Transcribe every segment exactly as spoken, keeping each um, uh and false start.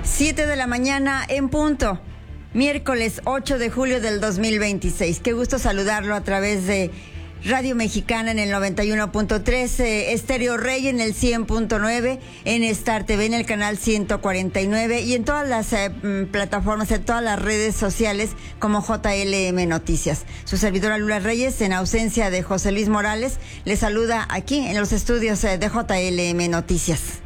siete de la mañana en punto, miércoles ocho de julio del dos mil veintiséis. Qué gusto saludarlo a través de Radio Mexicana en el noventa y uno punto tres, eh, Estéreo Rey en el cien punto nueve, en Star T V en el canal ciento cuarenta y nueve y en todas las eh, plataformas, en todas las redes sociales como J L M Noticias. Su servidora Lula Reyes, en ausencia de José Luis Morales, le saluda aquí en los estudios eh, de J L M Noticias.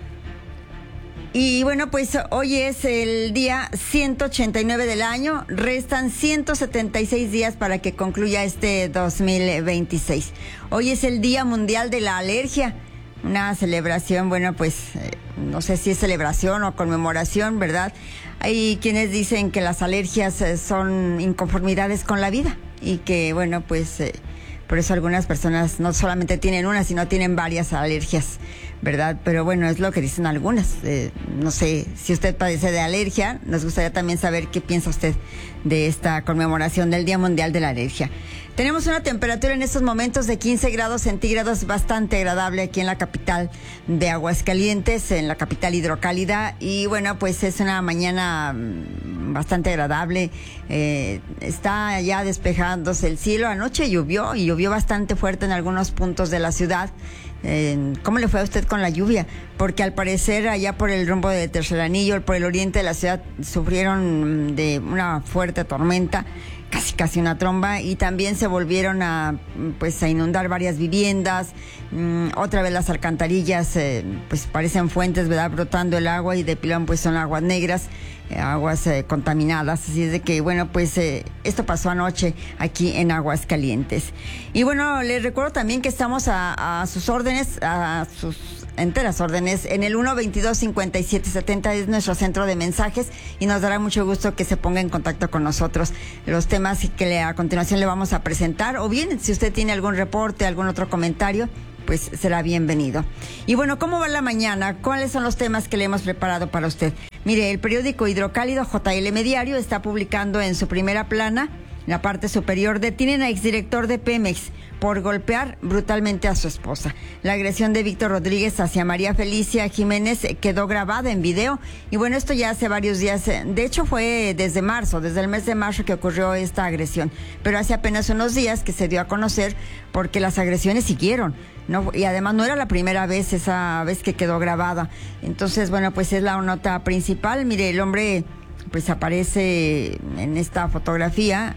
Y bueno, pues hoy es el día ciento ochenta y nueve del año, restan ciento setenta y seis días para que concluya este dos mil veintiséis. Hoy es el Día Mundial de la Alergia, una celebración, bueno, pues eh, no sé si es celebración o conmemoración, ¿verdad? Hay quienes dicen que las alergias eh, son inconformidades con la vida y que, bueno, pues eh, por eso algunas personas no solamente tienen una, sino tienen varias alergias, ¿verdad? Pero bueno, es lo que dicen algunas. Eh, no sé si usted padece de alergia, nos gustaría también saber qué piensa usted de esta conmemoración del Día Mundial de la Alergia. Tenemos una temperatura en estos momentos de quince grados centígrados, bastante agradable aquí en la capital de Aguascalientes, en la capital hidrocálida, y bueno, pues es una mañana bastante agradable. Eh, está ya despejándose el cielo. Anoche llovió y llovió bastante fuerte en algunos puntos de la ciudad. Eh, ¿Cómo le fue a usted con la lluvia? Porque al parecer allá por el rumbo de Tercer Anillo, por el oriente de la ciudad, sufrieron de una fuerte tormenta, casi casi una tromba, y también se volvieron a pues a inundar varias viviendas. Mm, otra vez las alcantarillas eh, pues parecen fuentes, ¿verdad? Brotando el agua, y de pilón pues son aguas negras, eh, aguas eh, contaminadas. Así es de que bueno, pues eh, esto pasó anoche aquí en Aguascalientes. Y bueno, les recuerdo también que estamos a, a sus órdenes, a sus enteras órdenes, en el uno veintidós cincuenta y siete setenta es nuestro centro de mensajes, y nos dará mucho gusto que se ponga en contacto con nosotros. Los temas que le, a continuación le vamos a presentar, o bien si usted tiene algún reporte, algún otro comentario, pues será bienvenido. Y bueno, ¿cómo va la mañana? ¿Cuáles son los temas que le hemos preparado para usted? Mire, el periódico Hidrocálido J L M Diario está publicando en su primera plana, en la parte superior: detienen a exdirector de Pemex por golpear brutalmente a su esposa. La agresión de Víctor Rodríguez hacia María Felicia Jiménez quedó grabada en video. Y bueno, esto ya hace varios días, de hecho fue desde marzo, desde el mes de marzo que ocurrió esta agresión, pero hace apenas unos días que se dio a conocer, porque las agresiones siguieron, ¿no? Y además no era la primera vez, esa vez que quedó grabada. Entonces, bueno, pues es la nota principal. Mire, el hombre pues aparece en esta fotografía,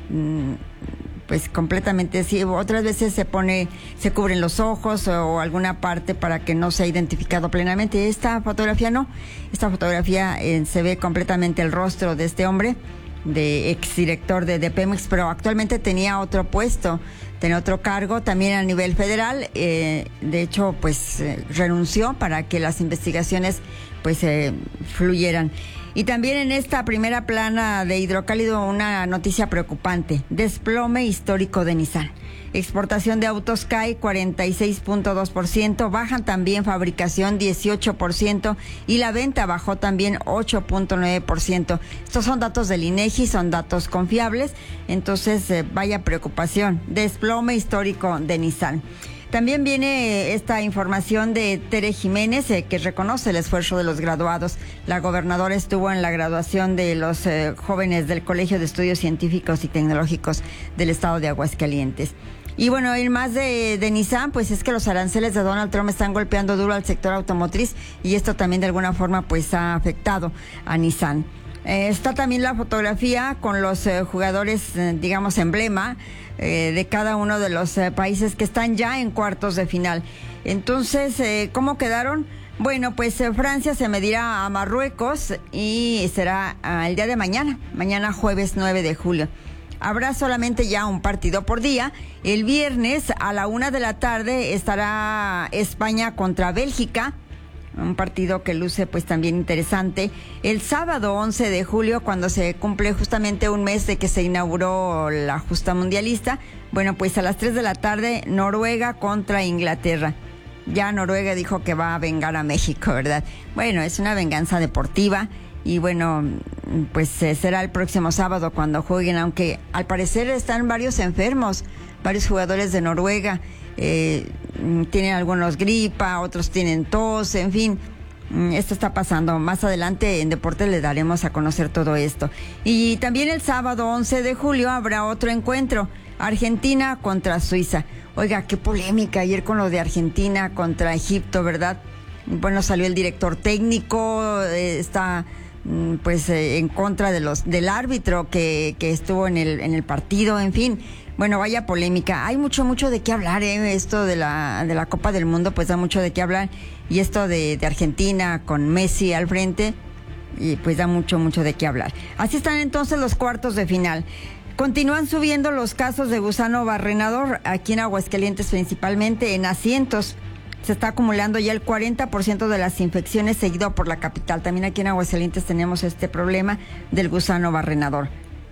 pues completamente así. Otras veces se pone, se cubren los ojos o alguna parte para que no sea identificado plenamente. Esta fotografía no, esta fotografía eh, se ve completamente el rostro de este hombre, de exdirector de, de Pemex, pero actualmente tenía otro puesto, tenía otro cargo también a nivel federal. Eh, de hecho, pues eh, renunció para que las investigaciones pues eh, fluyeran. Y también en esta primera plana de Hidrocálido, una noticia preocupante: desplome histórico de Nissan. Exportación de autos cae cuarenta y seis punto dos por ciento, bajan también fabricación dieciocho por ciento y la venta bajó también ocho punto nueve por ciento. Estos son datos del INEGI, son datos confiables, entonces eh, vaya preocupación, desplome histórico de Nissan. También viene esta información de Tere Jiménez, eh, que reconoce el esfuerzo de los graduados. La gobernadora estuvo en la graduación de los eh, jóvenes del Colegio de Estudios Científicos y Tecnológicos del Estado de Aguascalientes. Y bueno, en más de, de Nissan, pues es que los aranceles de Donald Trump están golpeando duro al sector automotriz, y esto también de alguna forma pues ha afectado a Nissan. Eh, está también la fotografía con los eh, jugadores, eh, digamos, emblema eh, de cada uno de los eh, países que están ya en cuartos de final. Entonces, eh, ¿cómo quedaron? Bueno, pues eh, Francia se medirá a Marruecos y será ah, el día de mañana, mañana jueves nueve de julio. Habrá solamente ya un partido por día. El viernes a la una de la tarde estará España contra Bélgica, un partido que luce pues también interesante. El sábado once de julio, cuando se cumple justamente un mes de que se inauguró la justa mundialista, bueno, pues a las tres de la tarde, Noruega contra Inglaterra. Ya Noruega dijo que va a vengar a México, ¿verdad? Bueno, es una venganza deportiva. Y bueno, pues eh, será el próximo sábado cuando jueguen, aunque al parecer están varios enfermos, varios jugadores de Noruega, eh, tienen algunos gripa, otros tienen tos, en fin. Esto está pasando. Más adelante en Deportes le daremos a conocer todo esto. Y también el sábado once de julio habrá otro encuentro. Argentina contra Suiza. Oiga, qué polémica ayer con lo de Argentina contra Egipto, ¿verdad? Bueno, salió el director técnico, eh, está pues eh, en contra de los del árbitro que, que estuvo en el, en el partido, en fin. Bueno, vaya polémica. Hay mucho, mucho de qué hablar, ¿eh? Esto de la, de la Copa del Mundo, pues da mucho de qué hablar. Y esto de, de Argentina con Messi al frente, y pues da mucho, mucho de qué hablar. Así están entonces los cuartos de final. Continúan subiendo los casos de gusano barrenador, aquí en Aguascalientes principalmente, en asientos. Se está acumulando ya el cuarenta por ciento de las infecciones, seguido por la capital. También aquí en Aguascalientes tenemos este problema del gusano barrenador.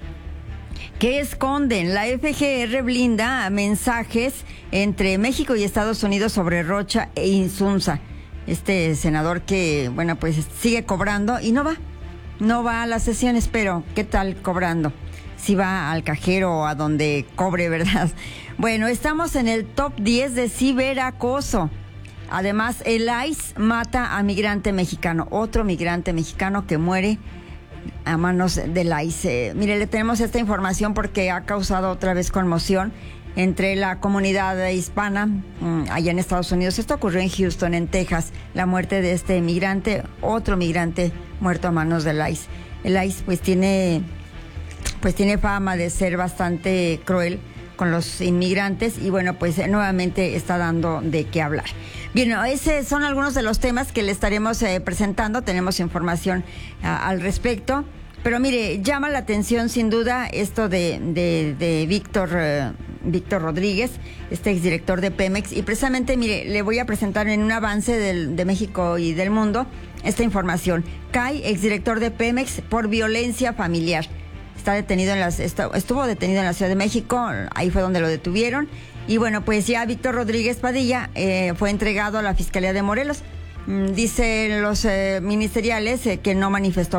¿Qué esconden? La F G R blinda mensajes entre México y Estados Unidos sobre Rocha e Insunza. Este senador que, bueno, pues sigue cobrando y no va. No va a las sesiones, pero ¿qué tal cobrando? Si va al cajero o a donde cobre, ¿verdad? Bueno, estamos en el top diez de ciberacoso. Además, el I C E mata a migrante mexicano. Otro migrante mexicano que muere a manos del I C E. Mire, le tenemos esta información porque ha causado otra vez conmoción entre la comunidad hispana mmm, allá en Estados Unidos. Esto ocurrió en Houston, en Texas, la muerte de este migrante, otro migrante muerto a manos del I C E. El I C E pues tiene, pues tiene fama de ser bastante cruel con los inmigrantes y bueno, pues eh, nuevamente está dando de qué hablar. Bien, esos son algunos de los temas que le estaremos eh, presentando, tenemos información uh, al respecto, pero mire, llama la atención sin duda esto de, de, de Víctor, uh, Víctor Rodríguez, este exdirector de Pemex, y precisamente, mire, le voy a presentar en un avance del, de México y del mundo esta información. Cae exdirector de Pemex por violencia familiar. Está detenido en las, estuvo detenido en la Ciudad de México, ahí fue donde lo detuvieron. Y bueno, pues ya Víctor Rodríguez Padilla eh, fue entregado a la Fiscalía de Morelos. Mm, dicen los eh, ministeriales eh, que no manifestó